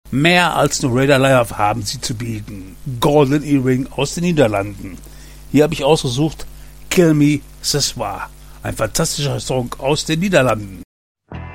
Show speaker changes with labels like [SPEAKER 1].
[SPEAKER 1] Mehr als nur Radar Live haben sie zu bieten. Golden Earring aus den Niederlanden. Hier habe ich ausgesucht Kill Me Ce Soir. Ein fantastischer Song aus den Niederlanden.